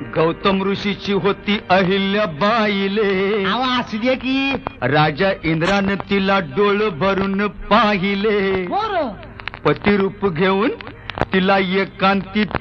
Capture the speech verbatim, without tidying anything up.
गौतम ऋषीची होती अहिल्या बाईले, असू दे की. राजा इंद्रानं तिला डोळ भरून पाहिले, बर पतिरूप घेऊन तिला एकांती